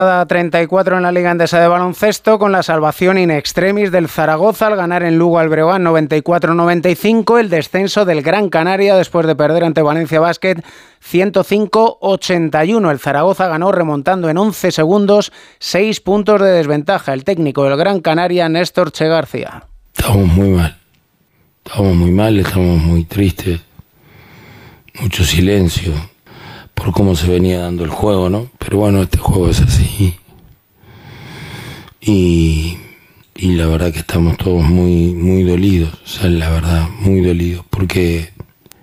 34 en la Liga Endesa de baloncesto, con la salvación in extremis del Zaragoza al ganar en Lugo al Breogán 94-95, el descenso del Gran Canaria después de perder ante Valencia Basket 105-81. El Zaragoza ganó remontando en 11 segundos, 6 puntos de desventaja. El técnico del Gran Canaria, Néstor Che García. Estamos muy mal, estamos muy tristes, mucho silencio por cómo se venía dando el juego, ¿no? Pero bueno, este juego es así. Y la verdad que estamos todos muy dolidos, o sea, la verdad, muy dolidos, porque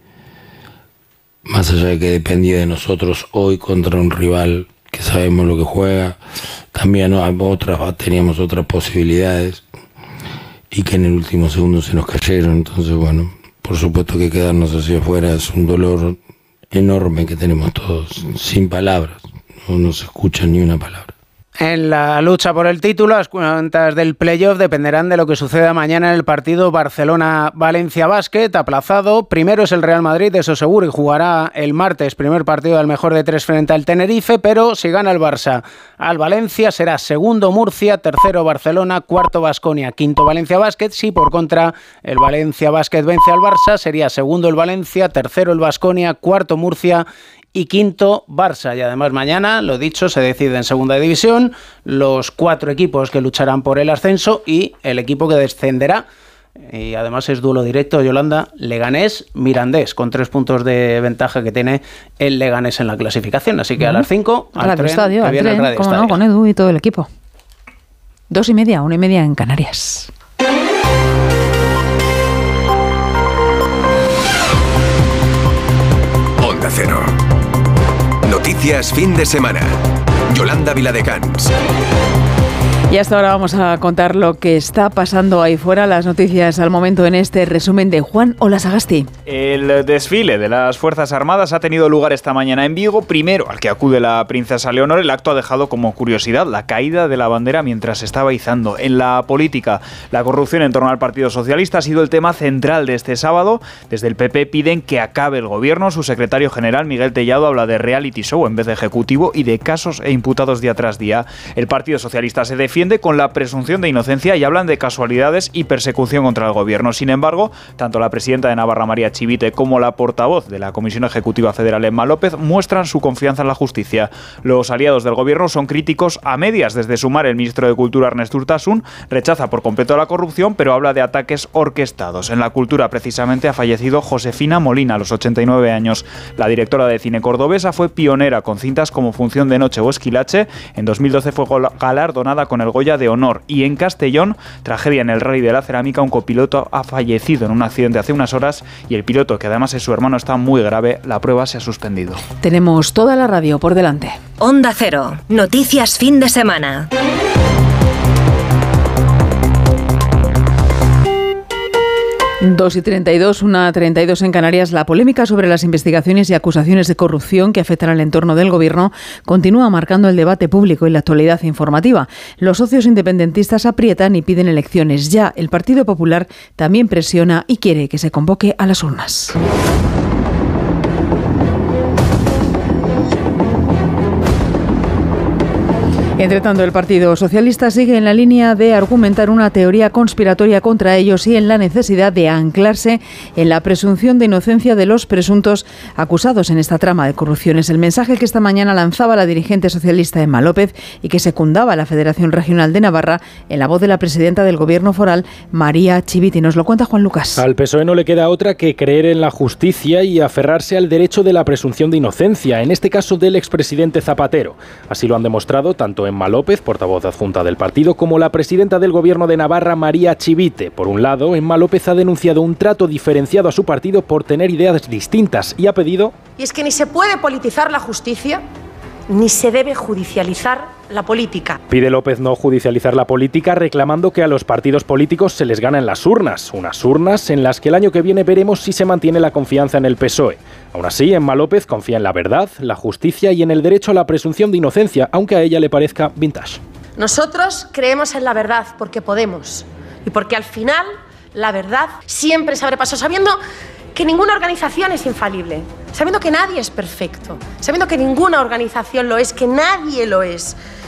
más allá de que dependía de nosotros hoy contra un rival que sabemos lo que juega, también teníamos otras posibilidades y que en el último segundo se nos cayeron. Entonces, bueno, por supuesto que quedarnos hacia afuera es un dolor enorme que tenemos todos, sin palabras, no se escucha ni una palabra. En la lucha por el título, las cuentas del playoff dependerán de lo que suceda mañana en el partido Barcelona-Valencia Basket, aplazado. Primero es el Real Madrid, eso seguro, y jugará el martes, primer partido del mejor de 3 frente al Tenerife, pero si gana el Barça al Valencia será segundo Murcia, tercero Barcelona, cuarto Baskonia, quinto Valencia Basket. Si por contra el Valencia Basket vence al Barça, sería segundo el Valencia, tercero el Baskonia, cuarto Murcia y quinto Barça. Y además mañana, lo dicho, se decide en segunda división los 4 equipos que lucharán por el ascenso y el equipo que descenderá. Y además es duelo directo, Yolanda, Leganés-Mirandés, con 3 puntos de ventaja que tiene el Leganés en la clasificación. Así que a las 5 al tren, estadio, que viene el Radio Estadio. No, con Edu y todo el equipo. 2:30, 1:30 en Canarias. Onda Cero. Noticias fin de semana. Yolanda Viladecans. Y hasta ahora vamos a contar lo que está pasando ahí fuera, las noticias al momento en este resumen de Juan Olasagasti. El desfile de las Fuerzas Armadas ha tenido lugar esta mañana en Vigo, primero al que acude la princesa Leonor. El acto ha dejado como curiosidad la caída de la bandera mientras se estaba izando. En la política, la corrupción en torno al Partido Socialista ha sido el tema central de este sábado. Desde el PP piden que acabe el gobierno. Su secretario general, Miguel Tellado, habla de reality show en vez de ejecutivo y de casos e imputados día tras día. El Partido Socialista se defiende con la presunción de inocencia y hablan de casualidades y persecución contra el gobierno. Sin embargo, tanto la presidenta de Navarra, María Chivite, como la portavoz de la Comisión Ejecutiva Federal, Emma López, muestran su confianza en la justicia. Los aliados del gobierno son críticos a medias. Desde Sumar, el ministro de Cultura, Ernest Urtasun, rechaza por completo la corrupción, pero habla de ataques orquestados. En la cultura, precisamente, ha fallecido Josefina Molina, a los 89 años. La directora de cine cordobesa fue pionera con cintas como Función de Noche o Esquilache. En 2012 fue galardonada con el Goya de Honor. Y en Castellón, tragedia en el Rally de la Cerámica, un copiloto ha fallecido en un accidente hace unas horas y el piloto, que además es su hermano, está muy grave. La prueba se ha suspendido. Tenemos toda la radio por delante. Onda Cero, noticias fin de semana. Dos y 32, 1:32 en Canarias. La polémica sobre las investigaciones y acusaciones de corrupción que afectan al entorno del gobierno continúa marcando el debate público y la actualidad informativa. Los socios independentistas aprietan y piden elecciones ya. El Partido Popular también presiona y quiere que se convoque a las urnas. Entre tanto, el Partido Socialista sigue en la línea de argumentar una teoría conspiratoria contra ellos y en la necesidad de anclarse en la presunción de inocencia de los presuntos acusados en esta trama de corrupción. Es el mensaje que esta mañana lanzaba la dirigente socialista Emma López y que secundaba la Federación Regional de Navarra en la voz de la presidenta del Gobierno foral, María Chivite. Nos lo cuenta Juan Lucas. Al PSOE no le queda otra que creer en la justicia y aferrarse al derecho de la presunción de inocencia, en este caso del expresidente Zapatero. Así lo han demostrado tanto Emma López, portavoz adjunta del partido, como la presidenta del Gobierno de Navarra, María Chivite. Por un lado, Emma López ha denunciado un trato diferenciado a su partido por tener ideas distintas y ha pedido... Y es que ni se puede politizar la justicia, ni se debe judicializar la política. Pide López no judicializar la política, reclamando que a los partidos políticos se les gana en las urnas. Unas urnas en las que el año que viene veremos si se mantiene la confianza en el PSOE. Aún así, Emma López confía en la verdad, la justicia y en el derecho a la presunción de inocencia, aunque a ella le parezca vintage. Nosotros creemos en la verdad porque podemos y porque al final la verdad siempre se abre paso, sabiendo que ninguna organización es infalible, sabiendo que nadie es perfecto, sabiendo que ninguna organización lo es, que nadie lo es.